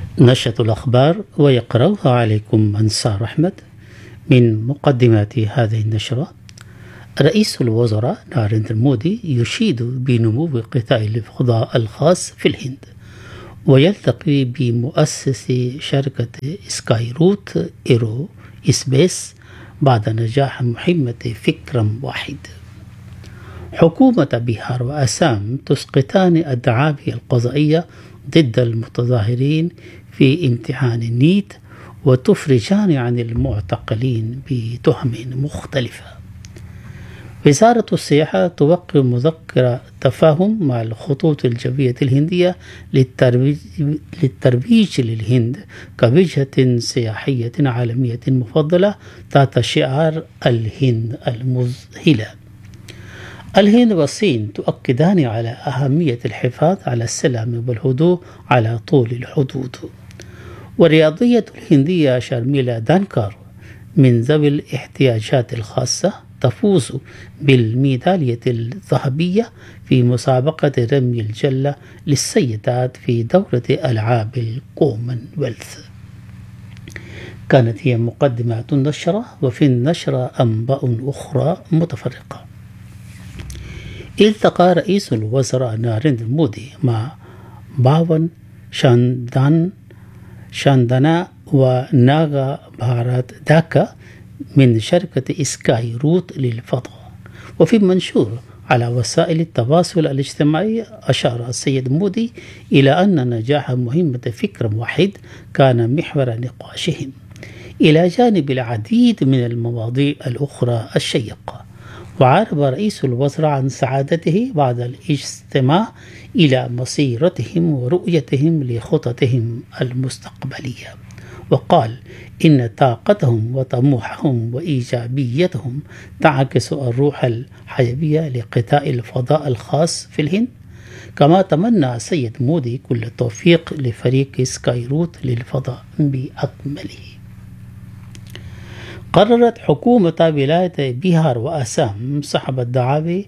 نشرة الأخبار ويقرأها عليكم أنصار أحمد. من مقدمات هذه النشرة: رئيس الوزراء ناريندرا مودي يشيد بنمو قطاع الفضاء الخاص في الهند، ويلتقي بمؤسس شركة سكاي روت إيرو سبيس بعد نجاح مهمة فكرم واحد. حكومة بيهار وأسام تسقطان الدعاوى القضائية ضد المتظاهرين في امتحان النيت، وتفرجان عن المعتقلين بتهم مختلفة. وزارة السياحة توقع مذكرة تفاهم مع الخطوط الجوية الهندية للترويج للهند كوجهة سياحية عالمية مفضلة تحت شعار الهند المذهلة. الهند والصين تؤكدان على أهمية الحفاظ على السلام والهدوء على طول الحدود. والرياضية الهندية شرميلا دانكر من ذوي الاحتياجات الخاصة تفوز بالميدالية الذهبية في مسابقة رمي الجلة للسيدات في دورة ألعاب الكومنولث. كانت هي مقدمات النشرة، وفي النشرة أنباء أخرى متفرقة. التقى رئيس الوزراء ناريندرا مودي مع باون شاندانا وناغا بهارات داكا من شركة سكاي روت للفضاء. وفي منشور على وسائل التواصل الاجتماعي أشار السيد مودي إلى أن نجاح مهمة فكرم واحد كان محور نقاشهم، إلى جانب العديد من المواضيع الأخرى الشيقة. وعرب رئيس الوزراء عن سعادته بعد الاجتماع إلى مسيرتهم ورؤيتهم لخططهم المستقبلية، وقال إن طاقتهم وطموحهم وإيجابيتهم تعكس الروح الحيوية لقطاع الفضاء الخاص في الهند. كما تمنى السيد مودي كل التوفيق لفريق سكاي روت للفضاء بأكمله. قررت حكومة ولاية بيهار وأسام سحب الدعاوى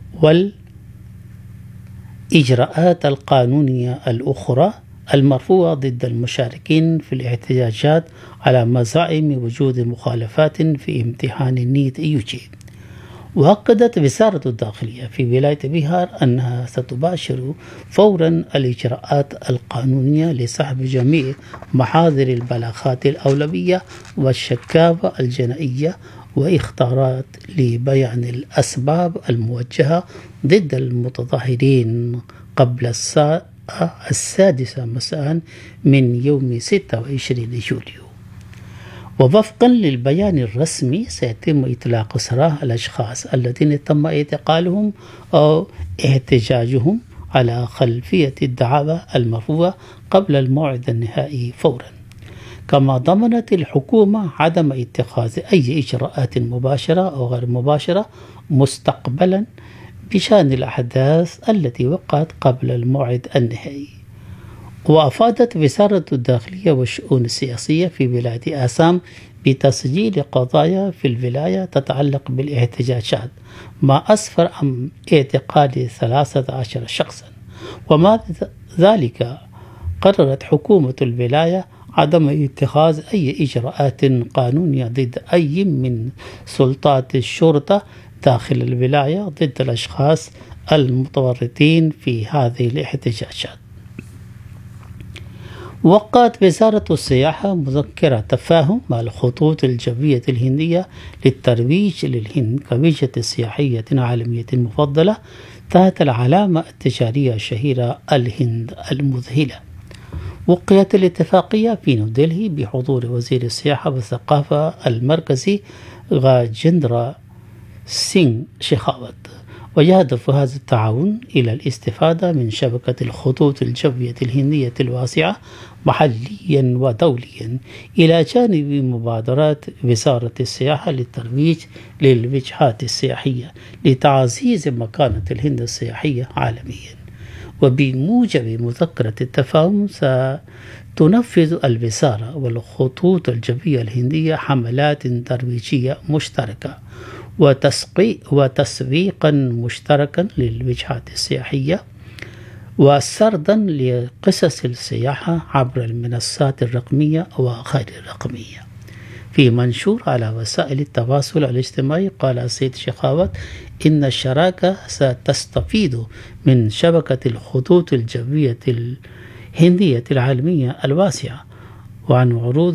والإجراءات القانونية الأخرى المرفوعة ضد المشاركين في الاحتجاجات على مزاعم وجود مخالفات في امتحان النيت يوجي. وأكدت وزارة الداخلية في ولاية بيهار أنها ستباشر فورا الإجراءات القانونية لسحب جميع محاضر البلاغات الأولوية والشكاوى الجنائية واختارات لبيان الأسباب الموجهة ضد المتظاهرين قبل الساعة 6 مساء من يوم 26 يوليو. ووفقا للبيان الرسمي سيتم إطلاق سراح الأشخاص الذين تم اعتقالهم أو احتجاجهم على خلفية الدعاوى المرفوعة قبل الموعد النهائي فورا. كما ضمنت الحكومة عدم اتخاذ أي إجراءات مباشرة أو غير مباشرة مستقبلا بشأن الأحداث التي وقعت قبل الموعد النهائي. وأفادت وزارة الداخلية والشؤون السياسية في ولاية آسام بتسجيل قضايا في الولاية تتعلق بالاحتجاجات، ما أسفر عن اعتقال 13 شخصا. ومع ذلك قررت حكومة الولاية عدم اتخاذ أي إجراءات قانونية ضد أي من سلطات الشرطة داخل الولاية ضد الأشخاص المتورطين في هذه الاحتجاجات. وقعت وزارة السياحة مذكرة تفاهم مع الخطوط الجوية الهندية للترويج للهند كوجهة سياحية عالمية مفضلة تحت العلامة التجارية الشهيرة الهند المذهلة. وقعت الاتفاقية في نيودلهي بحضور وزير السياحة والثقافة المركزي غاجندرا سينغ شيخاوت. ويهدف هذا التعاون إلى الاستفادة من شبكة الخطوط الجوية الهندية الواسعة محليا ودوليا، إلى جانب مبادرات وزارة السياحة للترويج للوجهات السياحية لتعزيز مكانة الهند السياحية عالميا. وبموجب مذكرة التفاهم ستنفذ الوزارة والخطوط الجوية الهندية حملات ترويجية مشتركة وتسويقا مشتركا للوجهات السياحية وسردا لقصص السياحة عبر المنصات الرقمية وغير الرقمية. في منشور على وسائل التواصل الاجتماعي قال السيد شخاوت إن الشراكة ستستفيد من شبكة الخطوط الجوية الهندية العالمية الواسعة وعن عروض